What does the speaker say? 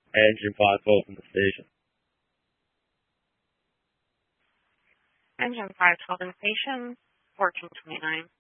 Engine 512 from the station. Engine 512 in station, 1429.